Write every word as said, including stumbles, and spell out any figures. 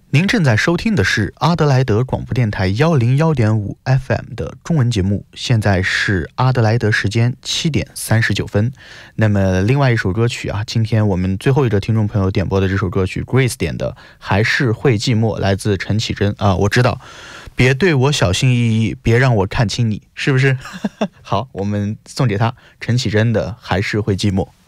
您正在收听的是阿德莱德广播电台幺零幺点五 F M 的中文节目，现在是阿德莱德时间七点三十九分。那么另外一首歌曲啊，今天我们最后一个听众朋友点播的这首歌曲 Grace 点的还是会寂寞，来自陈绮贞啊。我知道，别对我小心翼翼，别让我看清你，是不是？好，我们送给他陈绮贞的还是会寂寞。